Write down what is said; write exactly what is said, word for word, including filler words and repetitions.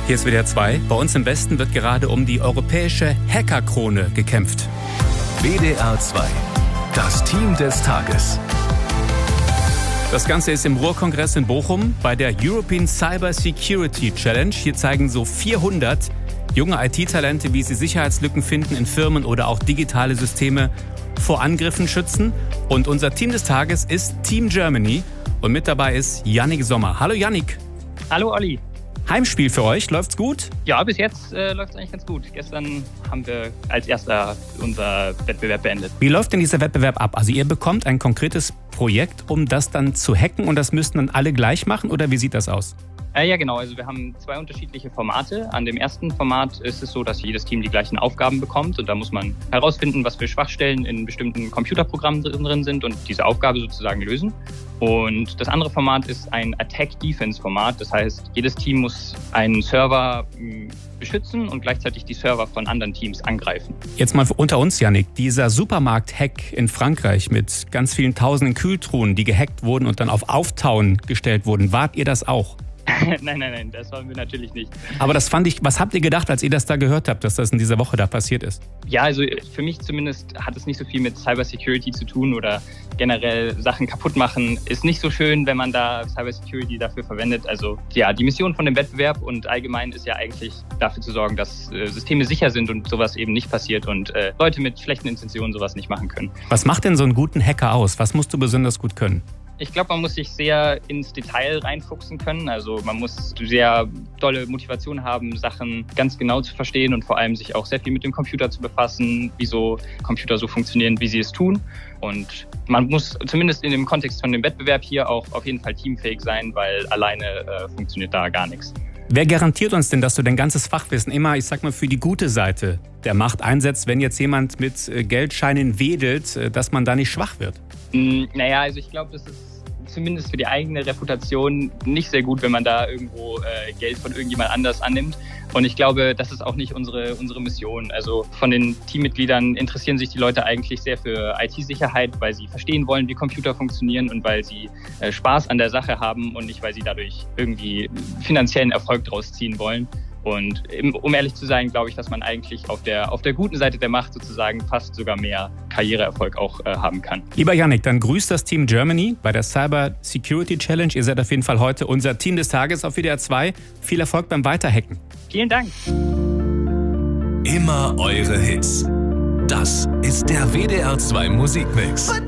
Hier ist W D R zwei. Bei uns im Westen wird gerade um die europäische Hackerkrone gekämpft. W D R zwei. Das Team des Tages. Das Ganze ist im Ruhrkongress in Bochum bei der European Cyber Security Challenge. Hier zeigen so vierhundert junge I T-Talente, wie sie Sicherheitslücken finden in Firmen oder auch digitale Systeme vor Angriffen schützen. Und unser Team des Tages ist Team Germany. Und mit dabei ist Yannick Sommer. Hallo Yannick. Hallo Olli. Heimspiel für euch, läuft's gut? Ja, bis jetzt äh, läuft's eigentlich ganz gut. Gestern haben wir als erster unser Wettbewerb beendet. Wie läuft denn dieser Wettbewerb ab? Also ihr bekommt ein konkretes Projekt, um das dann zu hacken und das müssten dann alle gleich machen oder wie sieht das aus? Äh, ja, genau. Also wir haben zwei unterschiedliche Formate. An dem ersten Format ist es so, dass jedes Team die gleichen Aufgaben bekommt und da muss man herausfinden, was für Schwachstellen in bestimmten Computerprogrammen drin sind und diese Aufgabe sozusagen lösen. Und das andere Format ist ein Attack-Defense-Format. Das heißt, jedes Team muss einen Server mh, beschützen und gleichzeitig die Server von anderen Teams angreifen. Jetzt mal unter uns, Yannick. Dieser Supermarkt-Hack in Frankreich mit ganz vielen tausenden Kühltruhen, die gehackt wurden und dann auf Auftauen gestellt wurden. Wart ihr das auch? nein, nein, nein, das waren wir natürlich nicht. Aber das fand ich, was habt ihr gedacht, als ihr das da gehört habt, dass das in dieser Woche da passiert ist? Ja, also für mich zumindest hat es nicht so viel mit Cybersecurity zu tun oder generell Sachen kaputt machen. Ist nicht so schön, wenn man da Cybersecurity dafür verwendet. Also ja, die Mission von dem Wettbewerb und allgemein ist ja eigentlich dafür zu sorgen, dass äh, Systeme sicher sind und sowas eben nicht passiert und äh, Leute mit schlechten Intentionen sowas nicht machen können. Was macht denn so einen guten Hacker aus? Was musst du besonders gut können? Ich glaube, man muss sich sehr ins Detail reinfuchsen können. Also man muss sehr tolle Motivation haben, Sachen ganz genau zu verstehen und vor allem sich auch sehr viel mit dem Computer zu befassen, wieso Computer so funktionieren, wie sie es tun. Und man muss zumindest in dem Kontext von dem Wettbewerb hier auch auf jeden Fall teamfähig sein, weil alleine äh, funktioniert da gar nichts. Wer garantiert uns denn, dass du dein ganzes Fachwissen immer, ich sag mal, für die gute Seite der Macht einsetzt, wenn jetzt jemand mit Geldscheinen wedelt, dass man da nicht schwach wird? Mm, naja, also ich glaube, das ist zumindest für die eigene Reputation nicht sehr gut, wenn man da irgendwo äh, Geld von irgendjemand anders annimmt. Und ich glaube, das ist auch nicht unsere, unsere Mission. Also von den Teammitgliedern interessieren sich die Leute eigentlich sehr für I T-Sicherheit, weil sie verstehen wollen, wie Computer funktionieren und weil sie äh, Spaß an der Sache haben und nicht, weil sie dadurch irgendwie finanziellen Erfolg draus ziehen wollen. Und um ehrlich zu sein, glaube ich, dass man eigentlich auf der, auf der guten Seite der Macht sozusagen fast sogar mehr Karriereerfolg auch äh, haben kann. Lieber Yannick, dann grüßt das Team Germany bei der Cyber Security Challenge. Ihr seid auf jeden Fall heute unser Team des Tages auf W D R zwei. Viel Erfolg beim Weiterhacken. Vielen Dank. Immer eure Hits. Das ist der W D R zwei Musikmix.